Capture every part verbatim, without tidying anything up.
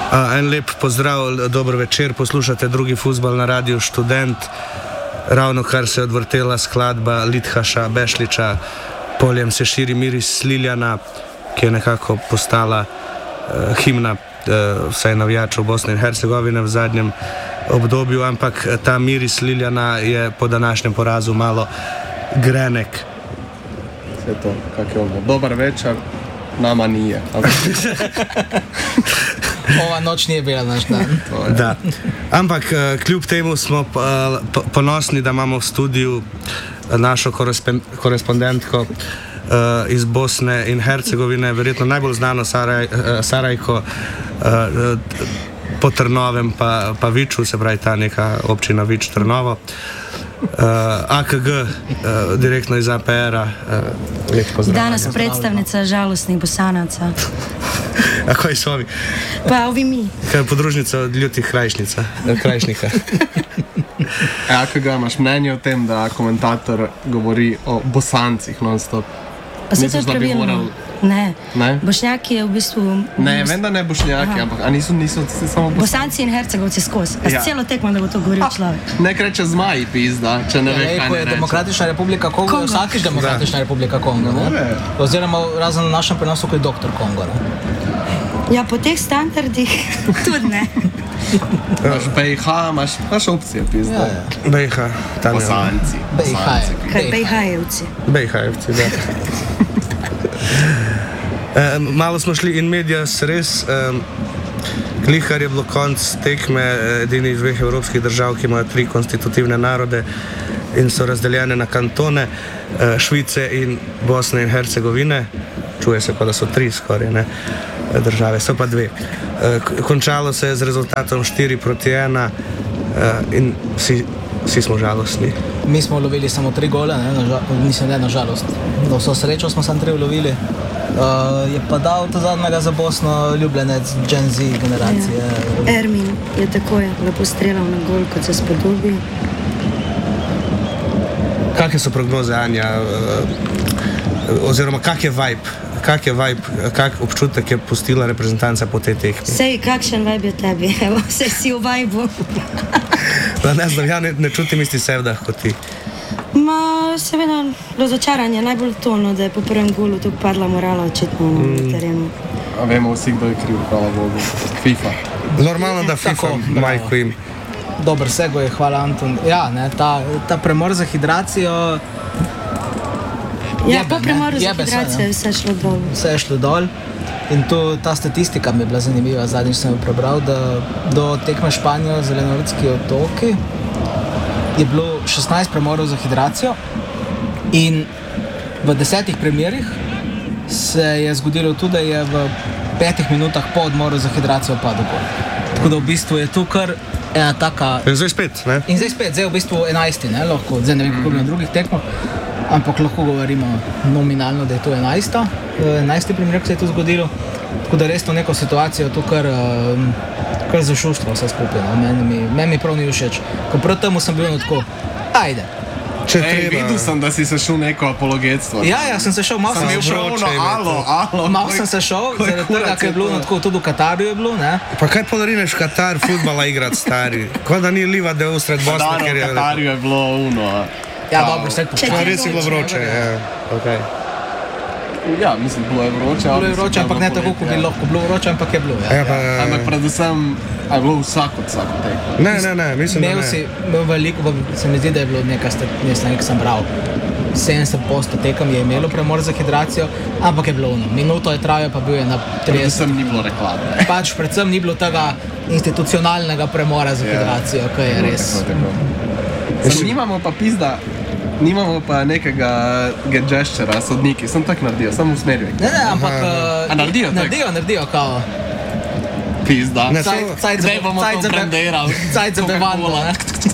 Uh, en lep pozdrav, dober večer, poslušate drugi fuzbal na Radiu Študent. Ravno kar se je odvrtela skladba Lithaša Bešliča Poljem se širi miris Liljana, ki je nekako postala uh, himna uh, vsaj navijačev Bosne in Hercegovine v zadnjem obdobju, ampak ta miris Liljana je po današnjem porazu malo grenek. Vse to, kak je ono, dobar večer, nama nije. Ova noč nije bila naš dan. Da. Ampak kljub temu smo ponosni, da imamo v studiu našo korespondentko iz Bosne in Hercegovine, verjetno najbolj znano Saraj, Sarajko po Trnovem pa, pa Viču, se pravi ta neka občina Vič Trnovo. Uh, A K G, uh, direktno iz A P R-a, uh, lep pozdrav. Danas predstavnica žalostnih Bosanaca. A koji su ovi? Pa ovi mi. Kaj je podružnica od ljutih krajšnica, krajšnika. A K G, imaš mnenje o tem, da komentator govori o Bosancih non-stop? Pa se to je pravilno. Moral... Ne. ne, Bošnjaki je v bistvu... Ne, vem, da ne Bošnjaki, Aha. ampak a niso, niso samo Bosanci. Bosanci in Hercegovci skozi. A ja. Celo tekmo, da bo to govoril človek. Nek reče zmaji pizda, če ne ja, ve, kaj ne reče. reče. Demokratična republika Kongo, Kongo. Vsakiš Demokratična da. Republika Kongo, ne? ne? Oziroma razen na našem prenosu, ko je doktor Kongo, ne? Ja, po teh standardih tudi ne. Imaš B I H, imaš, imaš opcije, pizda. Ja, ja. B I H, tam je. Bosanci. B I H je. Kaj B I H-jevci. B I H-jevci, da. E, malo smo šli in medias res, e, glihar je bilo konc tekme edini dveh evropskih držav, ki imajo tri konstitutivne narode in so razdeljene na kantone, e, Švice in Bosne in Hercegovine. Čuje se pa, da so tri skoraj ne, države, so pa dve. E, končalo se je z rezultatom štiri proti ena e, in vsi, vsi smo žalostni. Mi smo ulovili samo tri gole, ne, nažal, mislim, ne na žalost. Na vso srečo smo samo tri ulovili. Uh, je pa dal to zadnjega za Bosno ljubljenec Gen Z generacije. Ja. Ermin je takoj lepo streljal na gol, kot se spodobi. Kakve so prognoze, Anja? Uh, oziroma, kak je vibe? Kak je vibe, kak občutek je pustila reprezentanca po tej tekmi? Sej, kakšen vibe je tebi? Evo, sej si v vibu. Da, ne znam, ja ne, ne čutim isti sevdah kot ti. Ma, seveda, razočaranje, najbolj tono, da je po prvem golu tako padla morala očitno mm. na terenu. A vemo vsi, kdo je kriv, hvala Bogu. FIFA. Normalno, da FIFA, majko im. Dober sego je, hvala Anton. Ja, ne, ta, ta premor za hidracijo... Ja, jebe, po premoru za jebe hidracijo je vse šlo dol. Vse je šlo dol. In to, ta statistika mi je bila zanimiva, zadnjič sem jo prebral, da do tekme Španijo, Zelenorodski otoki, je bilo šestnajst premorov za hidracijo in v desetih primerih se je zgodilo tudi, da je v petih minutah po odmoru za hidracijo padel gol. Tako da v bistvu je tu kar ena taka... In zdaj spet, ne? In zdaj spet, zdaj v bistvu enajsti, ne, lahko, zdaj ne vem, kako bi na drugih tekmah, ampak lahko govorimo nominalno, da je to enajsta, enajsti primer, ko se je to zgodilo. Tako da res to neko situacijo tu kar... Um, kar zašuštvo vse skupaj, no. Meni mi, meni mi prav ni všeč. Ko prav temu sem bil tako, ajde. Če Ej, videl sem, da si se šel neko apologetstvo. Ja, ja, sem se šel, malo sem se šel. Alo, alo. Malo sem se šel, zaradi tega, ker je bilo tako, tudi v Katarju je bilo, ne. Pa kaj podarineš Katar futbala igrat, stari? Ko da ni liva del usred Bosne, ker je... V Katarju je bilo uno. Ja, dobro, vse počeo. Res je bilo vroče, ja, okej. Ja, mislim, bilo je vroče. Bilo je vroče, ampak ne tako, kot bi lahko bilo vroče, ampak je bilo, ja. Ja, pa, ampak predvsem, a je bilo vsak od vsako tekmo. Ne, ne, ne, mislim, da ne. Si, imel veliko, se mi zdi, da je bilo nekaj, nekaj sem bral, sedemdeset posto tekem je imelo premor za hidracijo, ampak je bilo ono. Minuto je trajal, pa bil je na trideset. Predvsem ni bilo reklame. Pač predvsem ni bilo tega institucionalnega premora za hidracijo, ja, kaj je res. Sam nimamo pa pizda, nimamo pa nekega gestura, sodniki, sem tak naredijo, samo usmeril. Ne, ne, ampak... A naredijo tak? Naredijo, naredijo, kao... Pizda. Zdaj bomo to brandirali. Cajt za bevando, ne?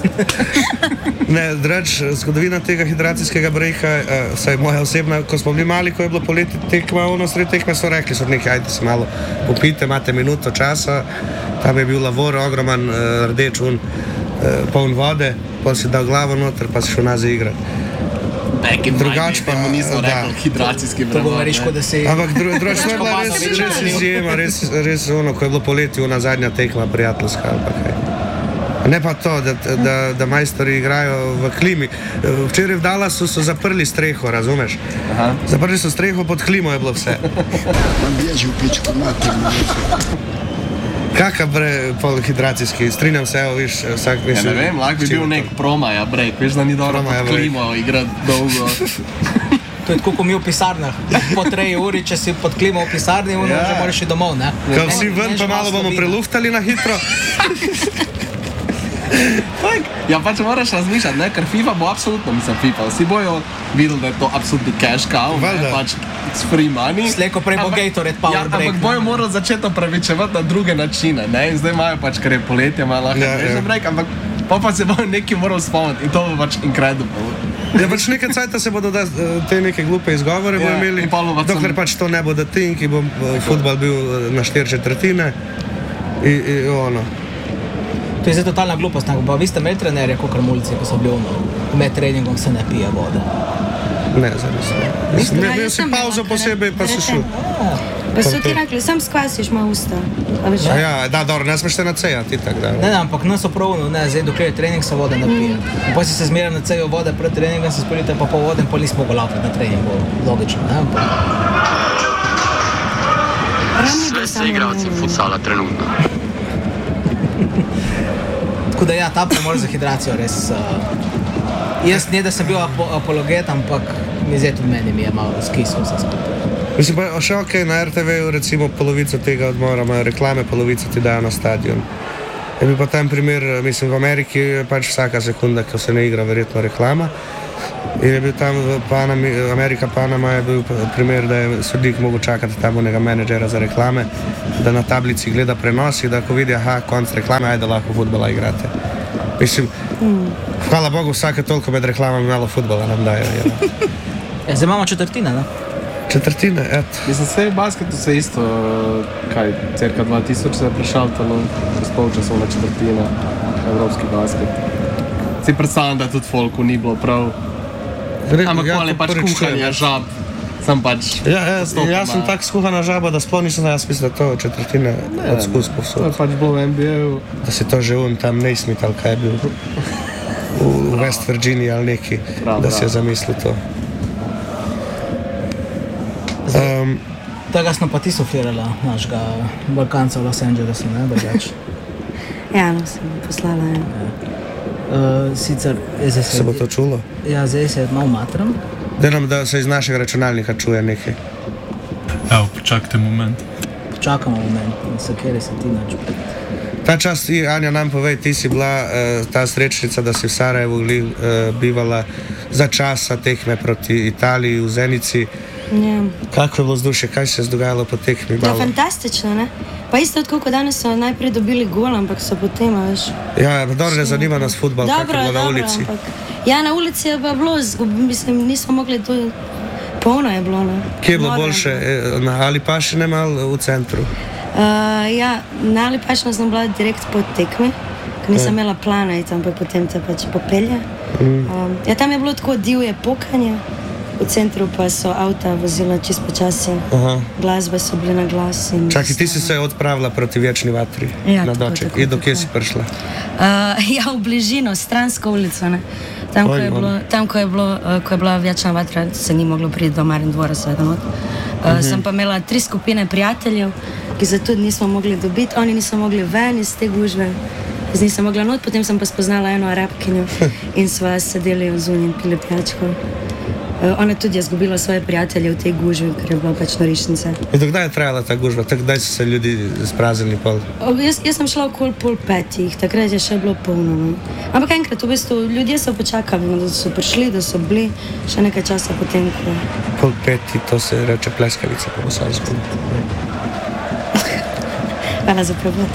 Ne, dreč, zgodovina tega hidracijskega brejka, vsaj moja osebna, ko smo bili mali, ko je bilo poleti tekma, ono sred tekme so rekli, so nekaj, ajde se malo popite, imate minuto časa, tam je bil lavor, ogroman, rdeč un, poln vode, pa si dal glavo noter, pa si šel nazaj igrati. Back in Drugač pa mu nismo da. rekli hidracijski To premor. govoriš, kot da si... Ampak dru, drugače je bila res, res izjema, res, res ono, ko je bilo poleti ona zadnja tekma prijateljska ali pa kaj. Ne pa to, da, da, da majstori igrajo v klimi. Včeraj v Dallasu so zaprli streho, razumeš? Aha. Zaprli so streho, pod klimo je bilo vse. Bježi v pičku materinu. Kakav bre, polhidracijski, strinjam se, evo, viš, vsak Ja, mislim... ne vem, lahko bi bil nek promaja break, veš, da ni dobro Promaja pod break. klimo igrati dolgo. To je tako, ko mi v pisarnah. Po treji uri, če si pod klimo v pisarni, ono Ja. že moraš iti domov, ne? Ko vsi ven, Ne, pa že malo bomo slabina. preluftali na hitro. Ja, pač moraš razmišljati, ne, ker FIFA bo absolutno, mislim FIFA, vsi bojo videli, da je to absolutni cash cow, ne, Valjda. pač it's free money. Slej ko prej bo Ampak- Gatorade power ja, break, ampak ne. bojo morali začeti opravičevati na druge načine, ne, in zdaj imajo pač, ker je poletje, malo lahko Ja, ja, ja. ja. break, ampak pa pa se bojo neki moral spomniti in to bo pač incredible. Ja, pač nekaj cajta se bodo da, te neke glupe izgovore Ja, bodo imeli, in pol bo pač dokler sem- pač to ne bo da tin, ki bo eh, futbal bil eh, na štiri četrtine. In, in ono. To je zdaj totalna glupost, ne? Pa vi ste imeli trenerje, kot krmulci, ko so bili ono, med treningom se ne pije vode. Ne, zares ne. Mislim, Ja, ne, imel jaz si sem pauzo imela posebej, pa si šel. Pa so ti rekli, sam skvasiš malo usta. A veš? A ja, da, dobro, ne smeš te nacejati, tako da. Ne, ne, ampak nas opravno, ne, zdaj dokler je trening, se vode ne pije. In potem si se zmeraj na cejo vode pred treningom, se spolite pa po vode in pol nisi mogel lapati na treningu, logično, ne? Ampak Ravno Sve bi se samo igralci omenila. futsala trenutno. tako da ja, ta premor za hidracijo res... Uh, jaz ne, da sem bil apo, apologet, ampak mi zdaj tudi meni mi je malo skislo vse skupaj. Mislim, pa še ok, na er te ve-ju recimo polovico tega odmora imajo reklame, polovico ti dajo na stadion. Je bil pa tam primer, mislim, v Ameriki je pač vsaka sekunda, ko se ne igra, verjetno reklama. In je bil tam v Panami, Amerika Panama je bil primer, da je sodnik mogel čakati tam onega menedžera za reklame, da na tablici gleda prenosi, da ko vidi, aha, konc reklame, ajde lahko futbola igrate. Mislim, hvala Bogu, vsake toliko med reklamami malo futbola nam dajo. Je. Ja, zdaj imamo četrtine, ne? Četrtine, et. Mislim, sve v basketu se isto, kaj, cirka dva tisoč se je prešaltalo, s polčasovna četrtina, evropski basket. Si predstavljam, da tudi folku ni bilo prav, Re, ampak ja, pol je to pač prvič kuhanje čujem. žab, sem pač... Ja, jaz, postopoma- jaz sem tak skuhana žaba, da sploh nisem znal, jaz mislim, da to je četrtine od skus To je povsod. pač bilo v en be a-ju. Da si to že un tam Naismith ali kaj je bil v, v West Virginiji ali neki, Prav, da si je prav. zamislil to. Um, Tega smo pa ti suflirala, našega Balkanca v Los Angelesu, ne, drugače. Ja, no, sem poslala. Ja. Uh, sicer, je zdaj se bo to čulo? Ja, zdaj se malo matram. Da nam da se iz našega računalnika čuje nekaj. Evo, počakajte moment. Čakamo moment, se kjer se ti nač. Ta čas ti, Anja, nam povej, ti si bila uh, ta srečnica, da si v Sarajevu gli, uh, bivala za časa tekme proti Italiji v Zenici. Ja. Kako je bilo vzdušje, kaj se je dogajalo po tekmi? To je Malo? fantastično, ne? Pa isto tako, kot danes so najprej dobili gol, ampak so potem, a veš. Ja, pa dobro, ne zanima nas futbol, kako je Dobro, bilo na dobro, ulici. ampak... Ja, na ulici je pa bilo, zgub, mislim, nismo mogli to... Polno je bilo, ne? Kje je bilo Noro boljše, bilo. eh, na Alipašinem ali v centru? Uh, ja, na Alipašinu sem bila direkt po tekmi, ker nisem imela plana iti, ampak potem te pač popelje. Um, ja, tam je bilo tako divje pokanje, v centru pa so avta vozila čisto počasi, Aha. glasbe so bile na glas. in Čakaj, ti si vse. se odpravila proti večni vatri Ja, na tako, doček. tako, In do kje tako. si prišla? Uh, ja, v bližino, stransko ulico, ne. Tam, ko Oj, je, oj. bilo, tam ko, je bilo, uh, ko je bila večna vatra, se ni moglo priti do Marin dvora, seveda not. Uh, Mhm. Sem pa imela tri skupine prijateljev, ki se tudi nismo mogli dobiti, oni niso mogli ven iz te gužve. Jaz nisem mogla not, potem sem pa spoznala eno arabkinjo in sva sedeli zunaj in pili pijačko. Uh, ona tudi je izgubila svoje prijatelje v tej gužvi, ker je bila pač norišnica. In do kdaj je trajala ta gužva? Tak, kdaj so se ljudi spraznili pol? O, Jaz, jaz sem šla okoli pol petih, takrat je še bilo polno. No. Ampak enkrat, v bistvu, ljudje so počakali, no, da so prišli, da so bili še nekaj časa potem, ko... Pol peti, to se reče pleskavica po bosansku. Hvala za prevod.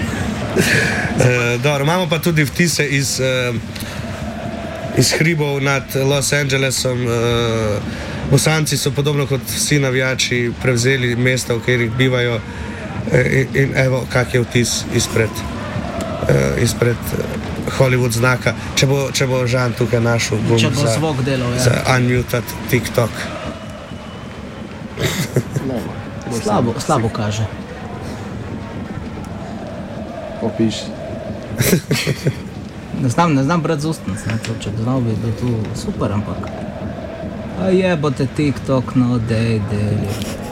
E, dobro, imamo pa tudi vtise iz, e, iz hribov nad Los Angelesom. E, Bosanci so podobno kot vsi navijači prevzeli mesta, v katerih bivajo. E, in, in evo, kak je vtis izpred, e, izpred Hollywood znaka. Če bo, če bo Žan tukaj našel, bom Če bo za, zvok delal, ja. za unmuted TikTok. Slabo, slabo kaže. Opiši. Ne znam, ne znam brati z ustnic, ne, to, če bi znal, bi bil tu super, ampak... A jebote TikTok, no, dej, dej.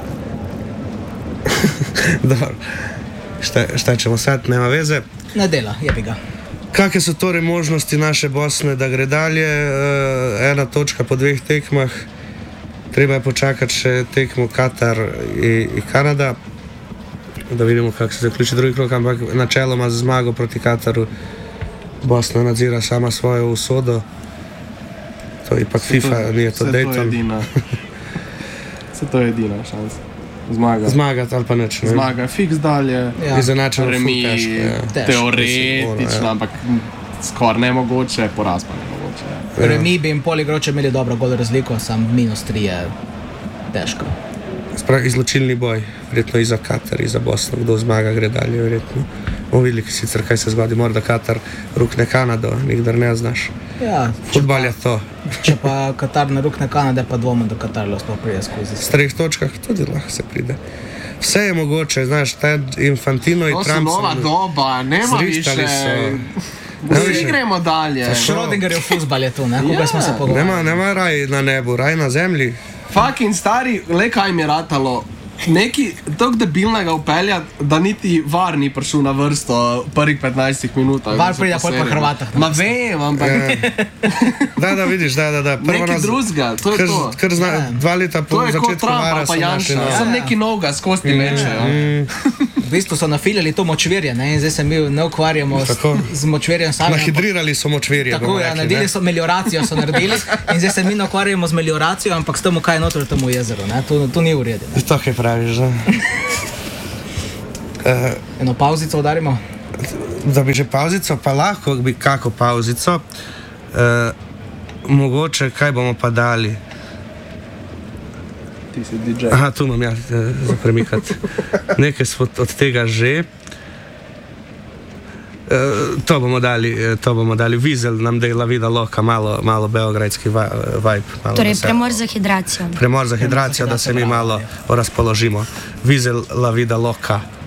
Dobro. Šta, šta ćemo sad, nema veze. Ne dela, jebi ga. Kakve su torej možnosti naše Bosne da gre dalje? E, ena točka po dveh tekmah. Treba je počakati še tekmo Katar i, i Kanada, da vidimo kako se zaključi drugi krok, ampak načeloma z zmago proti Kataru Bosna nadzira sama svojo usodo. To je ipak FIFA, to, nije to Dayton. Se to je edina. Se to je edina šansa. Zmaga. Zmagati ali pa neč. Ne? Zmaga, fiks dalje. Ja. Izenačeno Remi, ful teško. Ja. Težko, teoretično, ja. ampak skoraj nemogoče, poraz pa nemogoče. Ja. Remi bi jim pol igrače imeli dobro gol razliko, sam minus tri je težko. Sprav, izločilni boj, verjetno i za Katar, i za Bosno, kdo zmaga gre dalje, verjetno. Bomo videli sicer, kaj se zgodi, morda Katar rukne Kanado, nikdar ne znaš. Ja, Futbal je to. če pa Katar ne rukne Kanade, pa dvomim, da Katar lahko pride skozi. S treh točkah tudi lahko se pride. Vse je mogoče, znaš, ta Infantino i To Trump su nova doba, nema više. zrihtali so. Vsi gremo dalje. Schrödingerjev fuzbal je tu, ne? Koga Ja. smo se pogovarjali. Nema, nema raj na nebu, raj na zemlji. Fucking stari, le kaj mi je ratalo. Neki tako debilnega upeljati, da niti var ni prišel na vrsto v prvih petnajstih minutah. VAR pride pol po Hrvatah na Ma vem, ampak Da, da, vidiš, da, da, da. Prvo neki nas- drugega, to je Kar, to. kar zna, dva leta po To je kot začetku Trump vara ali pa so Janša, našli na... sem neki novega skozi ti mečejo. V bistvu so nafilili to močvirje, ne? In zdaj se mi ne ukvarjamo s, Tako. z močvirjem samim. ampak- Nahidrirali so močvirje, Tako, bomo ja, rekli, naredili ne. so melioracijo, so naredili in zdaj se mi ne ukvarjamo z melioracijo, ampak s tem, kaj je noter v tem jezeru, ne? To, to ni v redu. ne. To kaj praviš, da? Eno pauzico udarimo. Da bi že pauzico, pa lahko bi kako pauzico. Uh, mogoče, kaj bomo pa dali? Ti si D J. Aha, tu imam ja, eh, za premikati. Nekaj smo od tega že. Uh, to bomo dali, eh, to bomo dali. Vizel nam dela vida loka, malo, malo beogradski va- vibe. Malo Torej, da se- premor za hidracijo. Premor za hidracijo, da se mi malo razpoložimo. Vizel la vida loka.